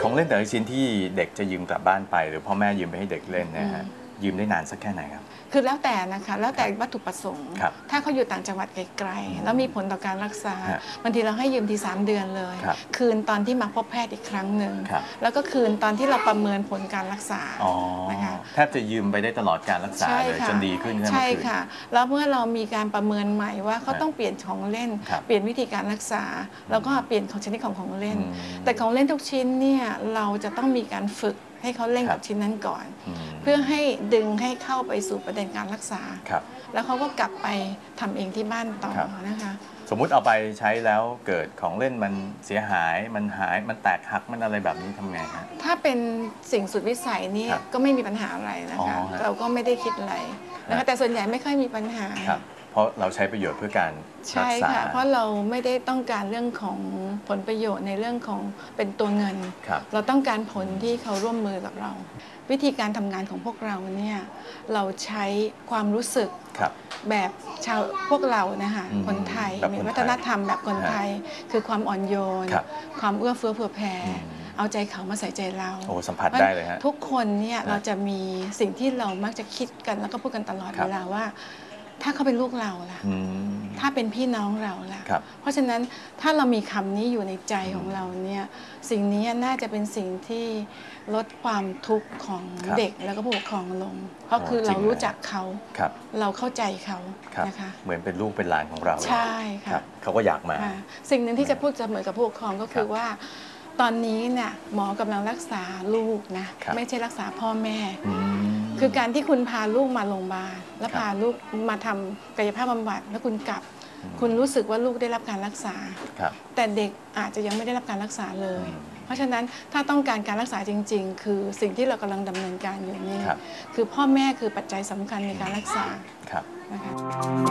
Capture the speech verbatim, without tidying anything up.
ของเล่นแต่ละชิ้นที่เด็กจะยืมกลับบ้านไปหรือพ่อแม่ยืมไปให้เด็กเล่นนะฮะยืมได้นานสักแค่ไหนครับคือแล้วแต่นะคะแล้วแต่วัตถุประสงค์ถ้าเขาอยู่ต่างจังหวัดไกลๆแล้วมีผลต่อการรักษาบางทีเราให้ยืมทีสามเดือนเลยคืนตอนที่มาพบแพทย์อีกครั้งหนึ่งแล้วก็คืนตอนที่เราประเมินผลการรักษานะคะแทบจะยืมไปได้ตลอดการรักษาเลยจนดีขึ้นใช่ค่ะแล้วเมื่อเรามีการประเมินใหม่ว่าเขาต้องเปลี่ยนของเล่นเปลี่ยนวิธีการรักษาแล้วก็เปลี่ยนของชนิดของของเล่นแต่ของเล่นทุกชิ้นเนี่ยเราจะต้องมีการฝึกให้เขาเล่นกับชิ้นนั้นก่อนเพื่อให้ดึงให้เข้าไปสู่ประเด็นการรักษาแล้วเขาก็กลับไปทำเองที่บ้านต่อนะคะสมมุติเอาไปใช้แล้วเกิดของเล่นมันเสียหายมันหายมันแตกหักมันอะไรแบบนี้ทำไงฮะถ้าเป็นสิ่งสุดวิสัยนี่ก็ไม่มีปัญหาอะไรนะคะเราก็ไม่ได้คิดอะไรนะคะแต่ส่วนใหญ่ไม่ค่อยมีปัญหาเพราะเราใช้ประโยชน์เพื่อการรักษาใช่ค่ะเพราะเราไม่ได้ต้องการเรื่องของผลประโยชน์ในเรื่องของเป็นตัวเงินเราต้องการผลที่เขาร่วมมือกับเราวิธีการทำงานของพวกเราเนี่ยเราใช้ความรู้สึกแบบชาวพวกเรานะคะคนไทยมีวัฒนธรรมแบบคนไทยคือความอ่อนโยนความเอื้อเฟื้อเผื่อแผ่เอาใจเขามาใส่ใจเราโอ้สัมผัสได้เลยฮะทุกคนเนี่ยเราจะมีสิ่งที่เรามักจะคิดกันแล้วก็พูดกันตลอดเวลาว่าถ้าเขาเป็นลูกเราล่ะถ้าเป็นพี่น้องเราล่ะเพราะฉะนั้นถ้าเรามีคำนี้อยู่ในใจของเราเนี่ยสิ่งนี้น่าจะเป็นสิ่งที่ลดความทุกข์ของเด็กแล้วก็ผู้ปกครองลงเพราะคือเรารู้จักเขาเราเข้าใจเขานะคะเหมือนเป็นลูกเป็นหลานของเราใช่ค่ะเขาก็อยากมาสิ่งหนึ่งที่จะพูดเสมอกับผู้ปกครองก็คือว่าตอนนี้เนี่ยหมอกำลังรักษาลูกนะไม่ใช่รักษาพ่อแม่คือการที่คุณพาลูกมาโรงพยาบาลแล้วพาลูกมาทำกายภาพบำบัดแล้วคุณกลับคุณรู้สึกว่าลูกได้รับการรักษาแต่เด็กอาจจะยังไม่ได้รับการรักษาเลยเพราะฉะนั้นถ้าต้องการการรักษาจริงๆคือสิ่งที่เรากำลังดำเนินการอยู่นี่คือพ่อแม่คือปัจจัยสำคัญในการรักษานะคะ